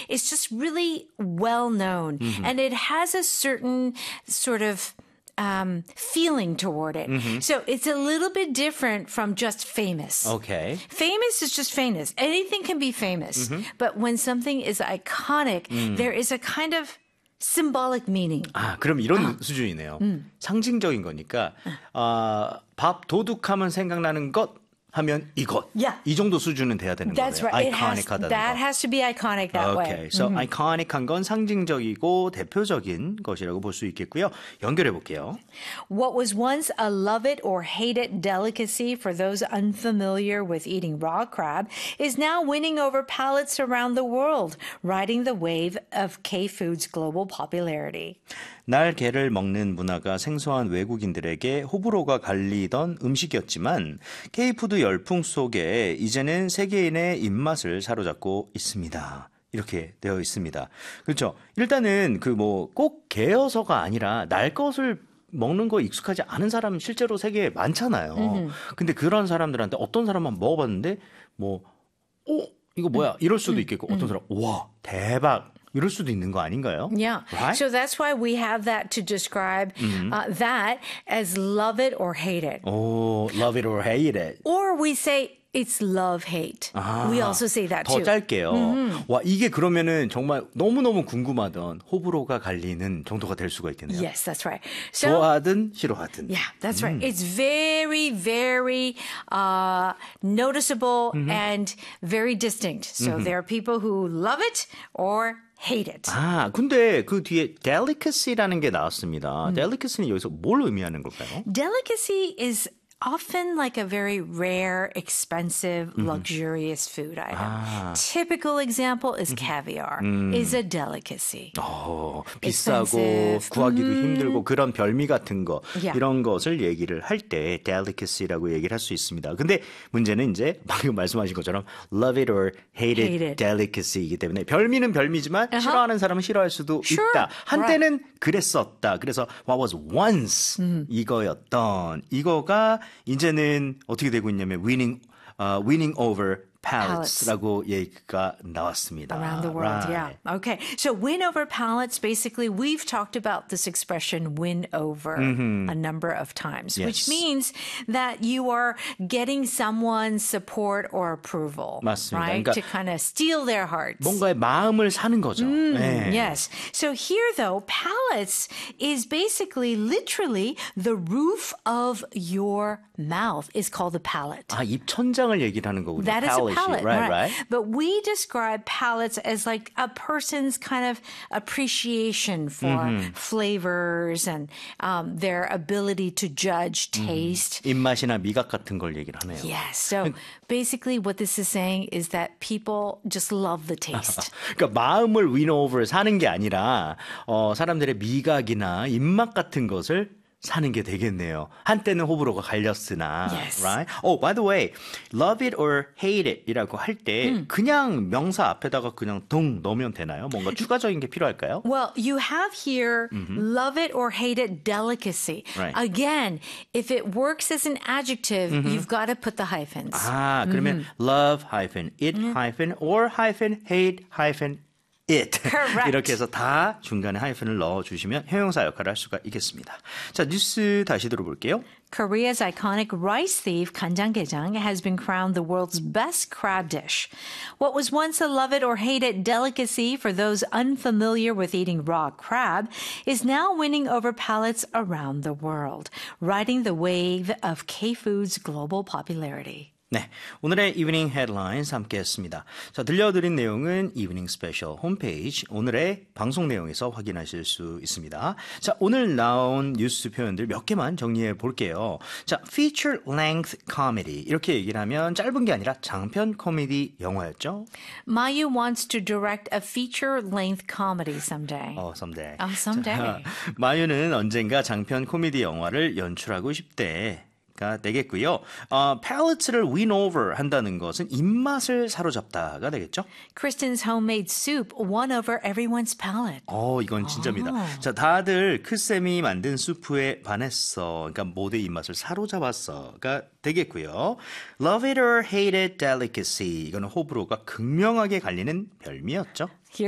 is just really well known. And it has a certain sort of feeling toward it. So it's a little bit different from just famous. Okay. Famous is just famous. Anything can be famous. But when something is iconic, there is a kind of symbolic meaning. 아, 그럼 이런 수준이네요. 상징적인 거니까 밥 도둑하면 생각나는 것 하면 이것. Yeah. 이 정도 수준은 돼야 되는 That's 거예요. right. 아이코닉하다는 That 거. has to be iconic that way. Okay. So iconic한 건 상징적이고 대표적인 것이라고 볼 수 있겠고요. 연결해 볼게요. What was once a love it or hate it delicacy for those unfamiliar with eating raw crab is now winning over palates around the world, riding the wave of K-food's global popularity. 날 개를 먹는 문화가 생소한 외국인들에게 호불호가 갈리던 음식이었지만 K푸드 열풍 속에 이제는 세계인의 입맛을 사로잡고 있습니다. 이렇게 되어 있습니다. 그렇죠. 일단은 그 뭐 꼭 개여서가 아니라 날 것을 먹는 거 익숙하지 않은 사람 실제로 세계에 많잖아요. 근데 그런 사람들한테 어떤 사람만 먹어봤는데 뭐 이거 뭐야 이럴 수도 있겠고 어떤 사람 와 대박 이럴 수도 있는 거 아닌가요? Yeah. Right? So that's why we have that to describe that as love it or hate it. 오, love it or hate it. Or we say it's love-hate. We also say that 더 too. 짧게요. 와, 이게 그러면은 정말 너무너무 궁금하던 호불호가 갈리는 정도가 될 수가 있겠네요. Yes, that's right. So, 좋아하든 싫어하든. yeah, that's right. It's very, very noticeable and very distinct. So there are people who love it or hate it. 아, 근데 그 뒤에 delicacy라는 게 나왔습니다. delicacy는 여기서 뭘 의미하는 걸까요? Delicacy is often like a very rare, expensive, luxurious food item. Typical example is caviar. Is a delicacy. 비싸고 Expensive. 구하기도 힘들고 그런 별미 같은 거 Yeah. 이런 것을 얘기를 할 때 delicacy라고 얘기를 할 수 있습니다. 근데 문제는 이제 방금 말씀하신 것처럼 love it or hate it, delicacy이기 때문에 별미는 별미지만 싫어하는 사람은 싫어할 수도 Sure. 있다. 한때는 그랬었다. 그래서 what was once 이거였던 이거가 이제는 어떻게 되고 있냐면 winning over palates.라고 얘기가 나왔습니다. Around the world, Right. yeah. Okay. So win over palates, basically, we've talked about this expression win over a number of times, which Yes. means that you are getting someone's support or approval, 맞습니다. right? 그러니까 to kind of steal their hearts. 뭔가의 마음을 사는 거죠. 네. Yes. So here, though, palates is basically literally the roof of your mouth is called the palate. 아, 입천장을 얘기를 하는 거군요. That is a palate, right? But we describe palates as like a person's kind of appreciation for flavors and their ability to judge taste. 입맛이나 미각 같은 걸 얘기를 하네요. Yes. So basically what this is saying is that people just love the taste. 그러니까 마음을 win over 사는 게 아니라 사람들의 미각이나 입맛 같은 것을 사는 게 되겠네요. 한때는 호불호가 갈렸으나, Yes. right? Oh, by the way, love it or hate it이라고 할 때 그냥 명사 앞에다가 그냥 동 넣으면 되나요? 뭔가 추가적인 게 필요할까요? Well, you have here love it or hate it delicacy. Right. Again, if it works as an adjective, you've got to put the hyphens. 아, 그러면 love hyphen it hyphen or hyphen hate hyphen it. Correct. 이렇게 해서 다 중간에 하이픈을 넣어주시면 형용사 역할을 할 수가 있겠습니다. 자, 뉴스 다시 들어볼게요. Korea's iconic rice thief 간장게장 has been crowned the world's best crab dish. What was once a love it or hate it delicacy for those unfamiliar with eating raw crab is now winning over palates around the world, riding the wave of K-food's global popularity. 네, 오늘의 이브닝 헤드라인스 함께 했습니다. 자, 들려드린 내용은 이브닝 스페셜 홈페이지 오늘의 방송 내용에서 확인하실 수 있습니다. 자, 오늘 나온 뉴스 표현들 몇 개만 정리해 볼게요. 자, feature length comedy 이렇게 얘기를 하면 짧은 게 아니라 장편 코미디 영화였죠. Mayu wants to direct a feature-length comedy someday. someday. Oh, someday. 자, 마유는 언젠가 장편 코미디 영화를 연출하고 싶대. 가 되겠고요. palate를 win over 한다는 것은 입맛을 사로잡다가 되겠죠. Kristen's homemade soup won over everyone's palate. 이건 진짜입니다. 자, 다들 크쌤이 만든 수프에 반했어. 그러니까 모두의 입맛을 사로잡았어가 되겠고요. Love it or hate it delicacy. 이거는 호불호가 극명하게 갈리는 별미였죠.